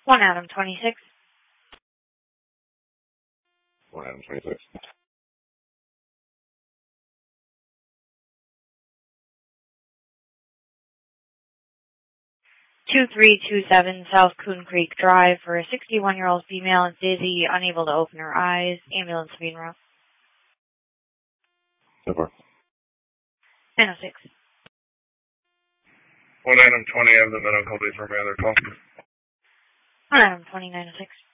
1 Adam 26. 1 Adam 26. 2327 South Coon Creek Drive for a 61-year-old female, dizzy, unable to open her eyes. Ambulance being route. 10-4. 906. 1 Adam 20, I have the medical base for my other call. 1 Adam 2906.